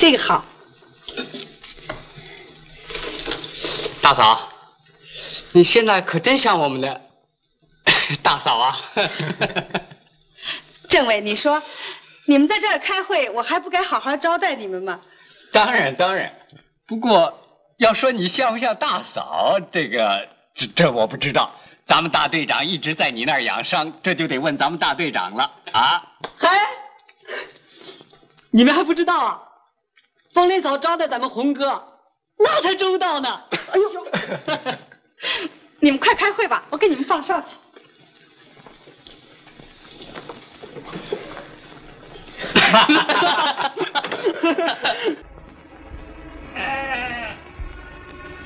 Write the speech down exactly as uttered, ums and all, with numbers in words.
这个好。 大嫂，你现在可真像我们的大嫂啊！ 政委，你说，你们在这儿开会，我还不该好好招待你们吗？ 当然当然，不过要说你像不像大嫂，这个这这我不知道。咱们大队长一直在你那儿养伤，这就得问咱们大队长了啊！ 嗨，你们还不知道啊？风铃嫂招待咱们红哥，那才周到呢。哎呦， 你们快开会吧，我给你们放哨去。 哈哈哈哈哈！